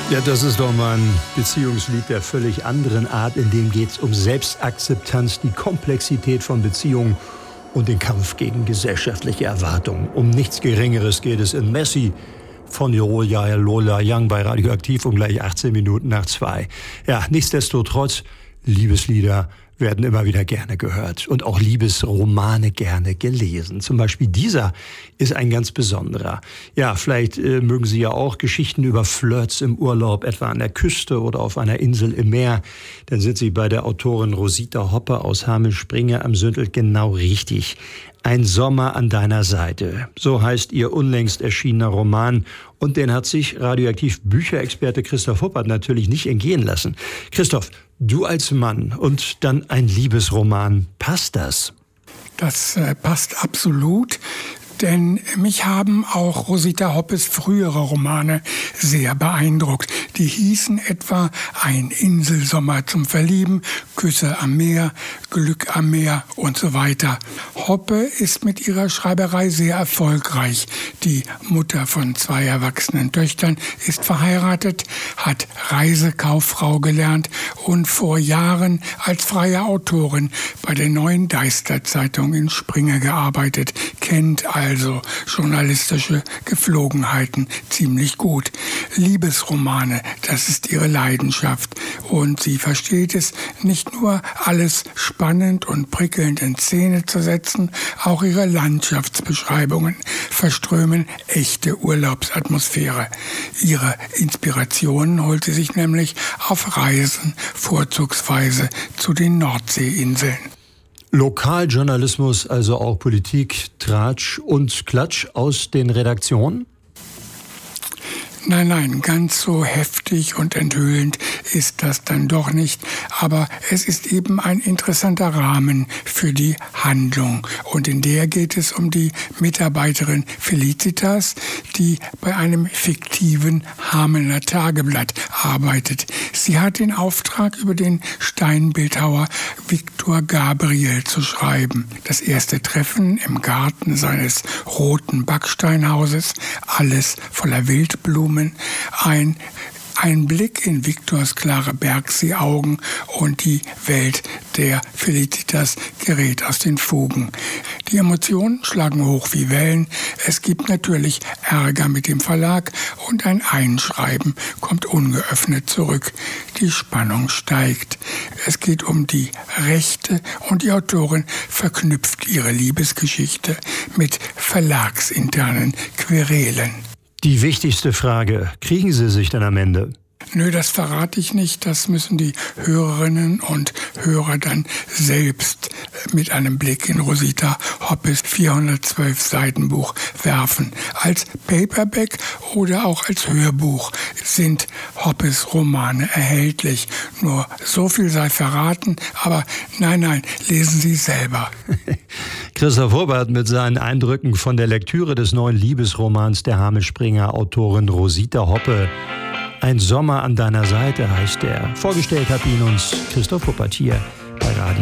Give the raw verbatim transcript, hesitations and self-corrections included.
Ja, das ist doch mal ein Beziehungslied der völlig anderen Art. In dem geht es um Selbstakzeptanz, die Komplexität von Beziehungen und den Kampf gegen gesellschaftliche Erwartungen. Um nichts Geringeres geht es in Messi von Lola Lola Young bei Radioaktiv um gleich achtzehn Minuten nach zwei. Ja, nichtsdestotrotz, Liebeslieder werden immer wieder gerne gehört und auch Liebesromane gerne gelesen. Zum Beispiel dieser ist ein ganz besonderer. Ja, vielleicht äh, mögen Sie ja auch Geschichten über Flirts im Urlaub, etwa an der Küste oder auf einer Insel im Meer. Dann sind Sie bei der Autorin Rosita Hoppe aus Hamelspringe am Sündel genau richtig. Ein Sommer an deiner Seite. So heißt ihr unlängst erschienener Roman. Und den hat sich Radioaktiv Bücherexperte Christoph Huppert natürlich nicht entgehen lassen. Christoph, du als Mann und dann ein Liebesroman. Passt das? Das äh, passt absolut. Denn mich haben auch Rosita Hoppes frühere Romane sehr beeindruckt. Die hießen etwa Ein Inselsommer zum Verlieben, Küsse am Meer, Glück am Meer und so weiter. Hoppe ist mit ihrer Schreiberei sehr erfolgreich. Die Mutter von zwei erwachsenen Töchtern ist verheiratet, hat Reisekauffrau gelernt und vor Jahren als freie Autorin bei der Neuen Deister Zeitung in Springe gearbeitet, kennt also Also journalistische Geflogenheiten ziemlich gut. Liebesromane, das ist ihre Leidenschaft. Und sie versteht es, nicht nur alles spannend und prickelnd in Szene zu setzen, auch ihre Landschaftsbeschreibungen verströmen echte Urlaubsatmosphäre. Ihre Inspirationen holt sie sich nämlich auf Reisen, vorzugsweise zu den Nordseeinseln. Lokaljournalismus, also auch Politik, Tratsch und Klatsch aus den Redaktionen? Nein, nein, ganz so heftig und enthüllend ist das dann doch nicht. Aber es ist eben ein interessanter Rahmen für die Handlung. Und in der geht es um die Mitarbeiterin Felicitas, die bei einem fiktiven Hamelner Tageblatt arbeitet. Sie hat den Auftrag, über den Steinbildhauer Viktor Gabriel zu schreiben. Das erste Treffen im Garten seines roten Backsteinhauses, alles voller Wildblumen. Ein, ein Blick in Viktors klare Bergseeaugen und die Welt der Felicitas gerät aus den Fugen. Die Emotionen schlagen hoch wie Wellen. Es gibt natürlich Ärger mit dem Verlag und ein Einschreiben kommt ungeöffnet zurück. Die Spannung steigt. Es geht um die Rechte und die Autorin verknüpft ihre Liebesgeschichte mit verlagsinternen Querelen. Die wichtigste Frage, kriegen Sie sich denn am Ende? Nö, das verrate ich nicht. Das müssen die Hörerinnen und Hörer dann selbst mit einem Blick in Rosita Hoppes vierhundertzwölf Seiten Buch werfen. Als Paperback oder auch als Hörbuch sind Hoppes Romane erhältlich. Nur so viel sei verraten, aber nein, nein, lesen Sie selber. Christoph Huppert mit seinen Eindrücken von der Lektüre des neuen Liebesromans der Hamelspringer Autorin Rosita Hoppe. Ein Sommer an deiner Seite heißt er. Vorgestellt hat ihn uns Christoph Huppert hier bei Radio.